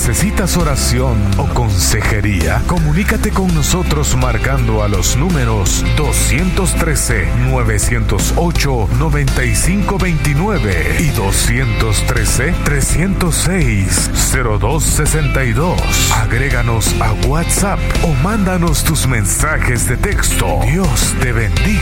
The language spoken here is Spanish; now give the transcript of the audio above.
necesitas oración o consejería, comunícate con nosotros marcando a los números 213-908-9529 y 213-306-0262. Agréganos a WhatsApp o mándanos tus mensajes de texto. Dios te bendiga.